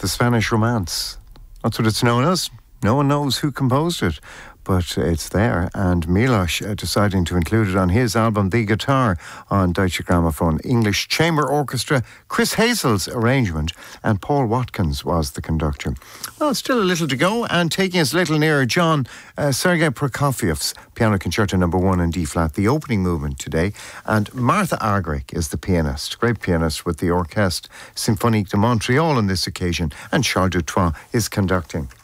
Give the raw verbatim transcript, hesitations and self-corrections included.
The Spanish Romance. That's what it's known as. No one knows who composed it, but it's there. And Milos uh, deciding to include it on his album, The Guitar, on Deutsche Grammophon. English Chamber Orchestra, Chris Hazel's arrangement, and Paul Watkins was the conductor. Well, still a little to go, and taking us a little nearer, John, uh, Sergei Prokofiev's Piano Concerto Number One in D-flat, the opening movement today, and Martha Argerich is the pianist, great pianist with the Orchestre Symphonique de Montreal on this occasion, and Charles Dutoit is conducting.